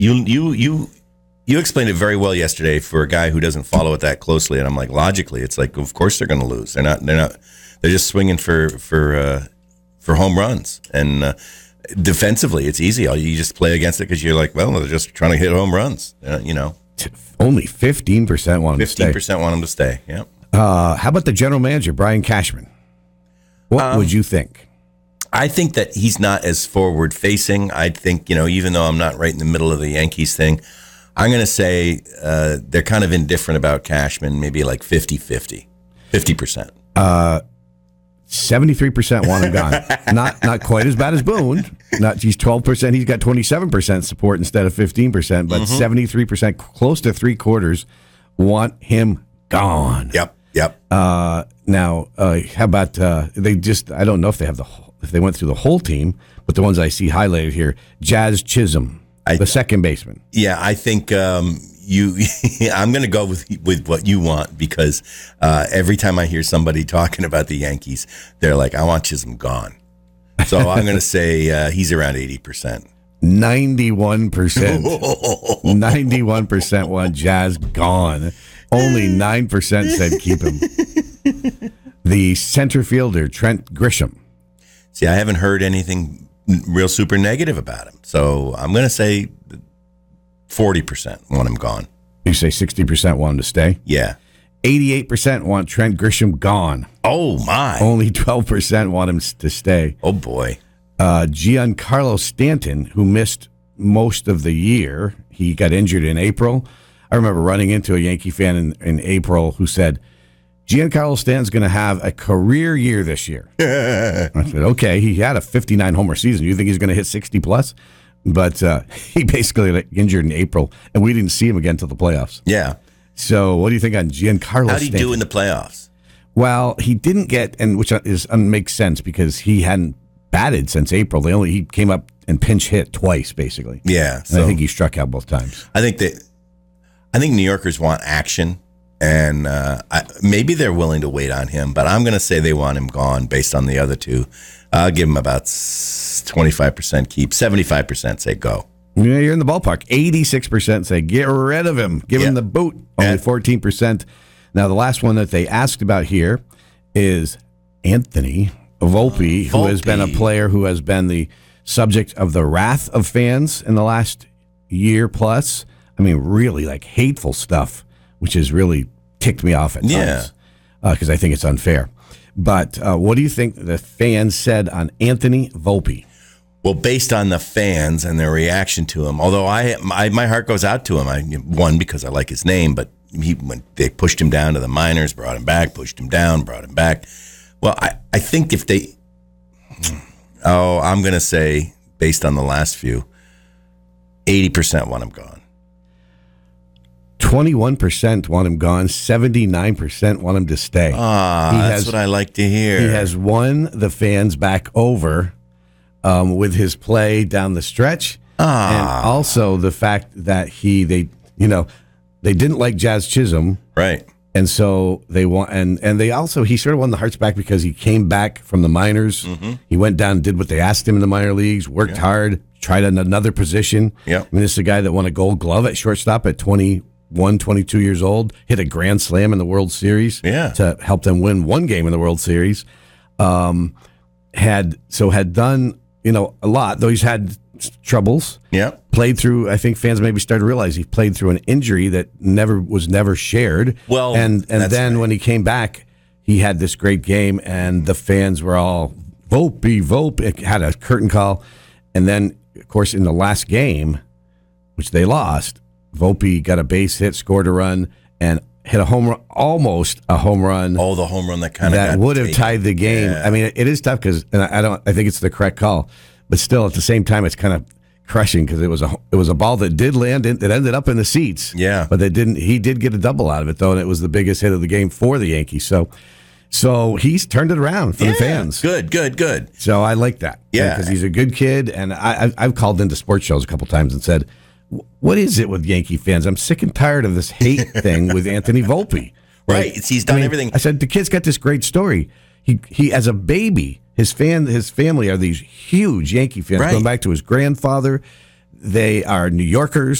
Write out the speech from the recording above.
You explained it very well yesterday for a guy who doesn't follow it that closely, and I'm like, logically, it's like, of course they're going to lose. They're not. They're just swinging for home runs, and defensively, it's easy. You just play against it because you're like, well, they're just trying to hit home runs. Only 15% want him to stay. 15% want him to stay. Yep. How about the general manager, Brian Cashman? What would you think? I think that he's not as forward facing. I think, even though I'm not right in the middle of the Yankees thing, I'm going to say they're kind of indifferent about Cashman, maybe like 50-50. 50%. 73% want him gone. Not quite as bad as Boone. He's 12%. He's got 27% support instead of 15%, but 73%, close to 3/4, want him gone. Yep. Now, how about they just? I don't know if they have if they went through the whole team, but the ones I see highlighted here: Jazz Chisholm, the second baseman. Yeah, I think I'm going to go with what you want because every time I hear somebody talking about the Yankees, they're like, "I want Chisholm gone." So I'm going to say he's around 80%. 91%. 91% want Jazz gone. Only 9% said keep him. The center fielder, Trent Grisham. See, I haven't heard anything real super negative about him. So I'm going to say 40% want him gone. You say 60% want him to stay? Yeah. 88% want Trent Grisham gone. Oh, my. Only 12% want him to stay. Oh, boy. Giancarlo Stanton, who missed most of the year, he got injured in April. I remember running into a Yankee fan in April who said, Giancarlo Stanton's going to have a career year this year. I said, okay, he had a 59 homer season. You think he's going to hit 60 plus? But he basically got injured in April, and we didn't see him again until the playoffs. Yeah. So what do you think on Giancarlo Stanton? How did he do in the playoffs? Well, he didn't get, and which makes sense because he hadn't batted since April. He came up and pinch hit twice, basically. Yeah. So, and I think he struck out both times. I think New Yorkers want action, and maybe they're willing to wait on him, but I'm going to say they want him gone based on the other two. I'll give him about 25% keep, 75% say go. Yeah, you're in the ballpark. 86% say get rid of him, give him the boot. Only 14%. Now, the last one that they asked about here is Anthony Volpe, who has been a player who has been the subject of the wrath of fans in the last year plus. I mean, really like hateful stuff, which has really ticked me off at times because I think it's unfair. But what do you think the fans said on Anthony Volpe? Well, based on the fans and their reaction to him, although my heart goes out to him. One, because I like his name, but when they pushed him down to the minors, brought him back, pushed him down, brought him back. Well, I think if they... I'm going to say, based on the last few, 80% want him gone. 21% want him gone. 79% want him to stay. That's what I like to hear. He has won the fans back over with his play down the stretch, and also the fact that they didn't like Jazz Chisholm, right? And so they want, and they also he sort of won the hearts back because he came back from the minors. Mm-hmm. He went down and did what they asked him in the minor leagues, worked hard, tried another position. Yeah, I mean, this is a guy that won a Gold Glove at shortstop at 21, 22 years old, hit a grand slam in the World Series to help them win one game in the World Series. Had done a lot, though he's had troubles. Yeah, played through. I think fans maybe started to realize he played through an injury that was never shared. Well, and then when he came back, he had this great game, and the fans were all Volpe. It had a curtain call, and then of course in the last game, which they lost, Volpe got a base hit, scored a run, and hit a home run, almost a home run. Oh, the home run that would have tied the game. Yeah. I mean, it is tough because, and I think it's the correct call, but still at the same time, it's kind of crushing because it was a ball that did land that ended up in the seats. Yeah, but he did get a double out of it though, and it was the biggest hit of the game for the Yankees. So he's turned it around for the fans. Good. So I like that. Yeah, because he's a good kid, and I've called into sports shows a couple times and said, what is it with Yankee fans? I'm sick and tired of this hate thing with Anthony Volpe. Right. He's done everything. I said, the kid's got this great story. He as a baby, his family are these huge Yankee fans, going back to his grandfather. They are New Yorkers.